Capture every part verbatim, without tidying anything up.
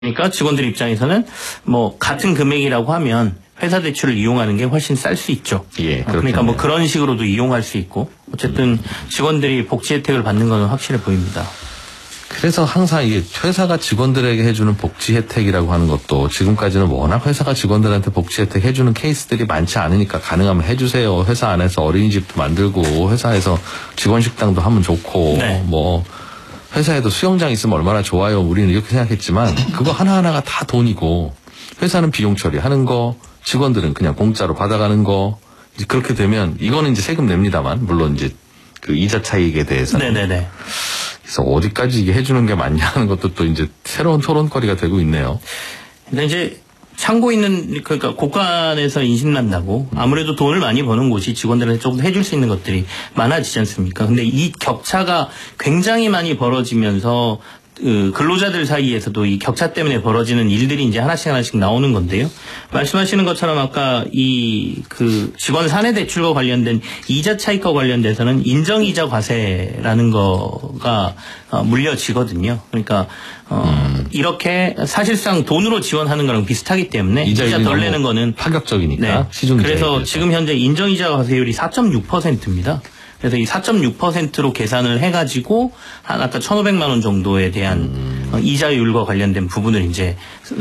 그러니까 직원들 입장에서는 뭐 같은 금액이라고 하면 회사 대출을 이용하는 게 훨씬 쌀 수 있죠. 예, 그러니까 뭐 그런 식으로도 이용할 수 있고 어쨌든 직원들이 복지 혜택을 받는 건 확실해 보입니다. 그래서 항상 이게 회사가 직원들에게 해주는 복지 혜택이라고 하는 것도 지금까지는 워낙 회사가 직원들한테 복지 혜택 해주는 케이스들이 많지 않으니까 가능하면 해주세요. 회사 안에서 어린이집도 만들고 회사에서 직원 식당도 하면 좋고 네. 뭐 회사에도 수영장 있으면 얼마나 좋아요. 우리는 이렇게 생각했지만 그거 하나하나가 다 돈이고 회사는 비용 처리하는 거 직원들은 그냥 공짜로 받아가는 거 이제 그렇게 되면 이거는 이제 세금 냅니다만 물론 이제 그 이자 차익에 대해서는 네네네. 그래서 어디까지 이게 해주는 게 맞냐 하는 것도 또 이제 새로운 토론거리가 되고 있네요. 근데 이제 참고 있는 그러니까 고간에서 인신난다고 아무래도 돈을 많이 버는 곳이 직원들한테 조금 해줄 수 있는 것들이 많아지지 않습니까? 근데 이 격차가 굉장히 많이 벌어지면서 그 근로자들 사이에서도 이 격차 때문에 벌어지는 일들이 이제 하나씩 하나씩 나오는 건데요. 말씀하시는 것처럼 아까 이 그 직원 사내 대출과 관련된 이자 차익과 관련돼서는 인정이자 과세라는 거가 어, 물려지거든요. 그러니까 어 음. 이렇게 사실상 돈으로 지원하는 거랑 비슷하기 때문에 이자 덜 내는 거는 파격적이니까 네. 시중이자 그래서 지금 현재 인정이자 과세율이 사 점 육 퍼센트입니다. 그래서 이 사 점 육 퍼센트로 계산을 해가지고 한 아까 천오백만 원 정도에 대한 음. 이자율과 관련된 부분을 이제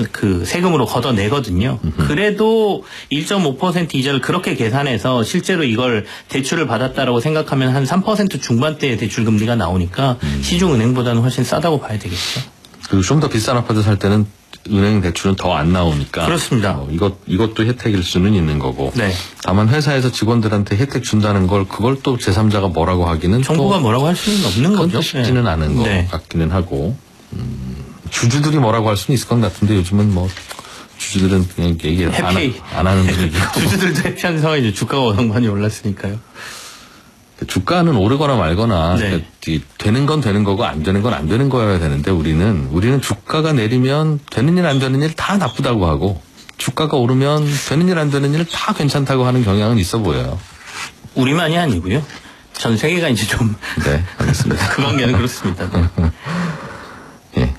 그 세금으로 걷어내거든요. 음흠. 그래도 일 점 오 퍼센트 이자를 그렇게 계산해서 실제로 이걸 대출을 받았다라고 생각하면 한 삼 퍼센트 중반대의 대출 금리가 나오니까 음. 시중은행보다는 훨씬 싸다고 봐야 되겠죠. 그리고 좀 더 비싼 아파트 살 때는 은행 대출은 더 안 나오니까. 그렇습니다. 어, 이것, 이것도 혜택일 수는 있는 거고. 네. 다만 회사에서 직원들한테 혜택 준다는 걸 그걸 또 제삼자가 뭐라고 하기는. 정부가 뭐라고 할 수는 없는 거죠. 쉽지는 네. 않은 것 네. 같기는 하고. 음, 주주들이 뭐라고 할 수는 있을 것 같은데 요즘은 뭐 주주들은 그냥 얘기 안, 안 하는 분위기고. 주주들도 해피한 상황이죠. 주가가 워낙 많이 올랐으니까요. 주가는 오르거나 말거나 네. 되는 건 되는 거고 안 되는 건 안 되는 거여야 되는데 우리는 우리는 주가가 내리면 되는 일 안 되는 일 다 나쁘다고 하고 주가가 오르면 되는 일 안 되는 일 다 괜찮다고 하는 경향은 있어 보여요. 우리만이 아니고요. 전 세계가 이제 좀 네, 알겠습니다. 그 관계는 그렇습니다. 네. 예.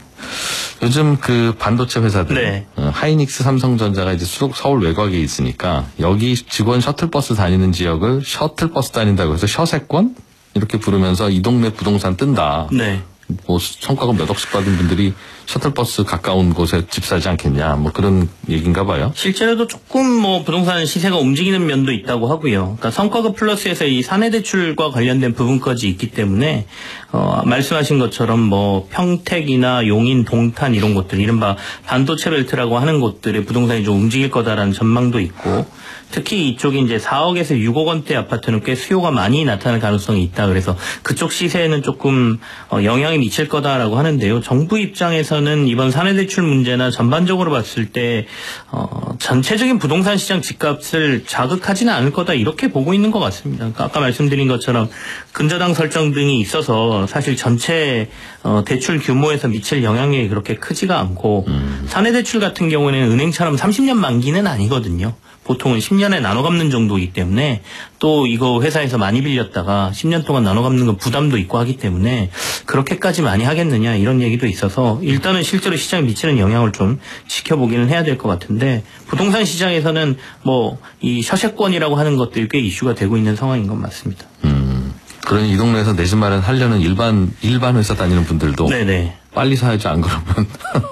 요즘 그 반도체 회사들 네. 하이닉스, 삼성전자가 이제 서울 외곽에 있으니까 여기 직원 셔틀버스 다니는 지역을 셔틀버스 다닌다고 해서 셔세권 이렇게 부르면서 이 동네 부동산 뜬다. 네. 뭐 성과금 몇 억씩 받은 분들이 셔틀버스 가까운 곳에 집 사지 않겠냐 뭐 그런 얘기인가 봐요. 실제로도 조금 뭐 부동산 시세가 움직이는 면도 있다고 하고요. 그러니까 성과급 플러스에서 이 사내대출과 관련된 부분까지 있기 때문에 어, 말씀하신 것처럼 뭐 평택이나 용인, 동탄 이런 곳들 이른바 반도체 벨트라고 하는 곳들의 부동산이 좀 움직일 거다라는 전망도 있고 특히 이쪽이 이제 사억에서 육억 원대 아파트는 꽤 수요가 많이 나타날 가능성이 있다. 그래서 그쪽 시세에는 조금 어, 영향이 미칠 거다라고 하는데요. 정부 입장에서는 이번 사내대출 문제나 전반적으로 봤을 때 어, 전체적인 부동산 시장 집값을 자극하지는 않을 거다 이렇게 보고 있는 것 같습니다. 그러니까 아까 말씀드린 것처럼 근저당 설정 등이 있어서 사실 전체 어, 대출 규모에서 미칠 영향력이 그렇게 크지가 않고 음. 사내대출 같은 경우에는 은행처럼 삼십 년 만기는 아니거든요. 보통은 십 년에 나눠 갚는 정도이기 때문에 또 이거 회사에서 많이 빌렸다가 십 년 동안 나눠 갚는 건 부담도 있고 하기 때문에 그렇게까지 많이 하겠느냐 이런 얘기도 있어서 일단은 실제로 시장에 미치는 영향을 좀 지켜보기는 해야 될 것 같은데 부동산 시장에서는 뭐 이 셔세권이라고 하는 것들이 꽤 이슈가 되고 있는 상황인 건 맞습니다. 음, 그러니 이 동네에서 내 집 마련 하려는 일반 일반 회사 다니는 분들도 네네. 빨리 사야지 안 그러면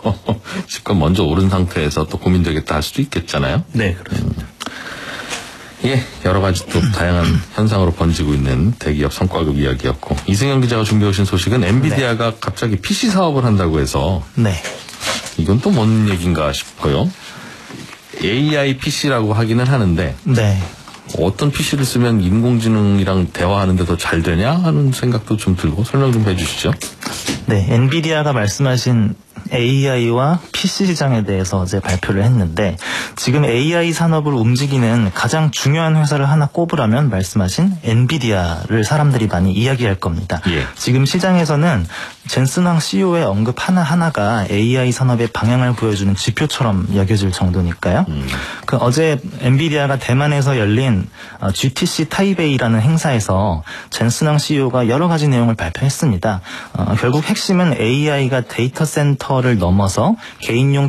집값 먼저 오른 상태에서 또 고민되겠다 할 수도 있겠잖아요. 네, 그렇습니다. 음. 예, 여러 가지 또 다양한 현상으로 번지고 있는 대기업 성과급 이야기였고 이승현 기자가 준비해 오신 소식은 엔비디아가 네. 갑자기 피씨 사업을 한다고 해서 네. 이건 또 뭔 얘기인가 싶어요. 에이아이 피씨라고 하기는 하는데 네. 어떤 피씨를 쓰면 인공지능이랑 대화하는데 더 잘 되냐 하는 생각도 좀 들고 설명 좀 해주시죠. 네, 엔비디아가 말씀하신 에이아이와 피씨 시장에 대해서 어제 발표를 했는데 지금 에이아이 산업을 움직이는 가장 중요한 회사를 하나 꼽으라면 말씀하신 엔비디아를 사람들이 많이 이야기할 겁니다. 예. 지금 시장에서는 젠슨 황 씨이오의 언급 하나하나가 에이아이 산업의 방향을 보여주는 지표처럼 여겨질 정도니까요. 음. 그 어제 엔비디아가 대만에서 열린 지티씨 타이베이라는 행사에서 젠슨 황 씨이오가 여러 가지 내용을 발표했습니다. 어, 결국 핵심은 에이아이가 데이터 센터 파워를 넘어서 개인용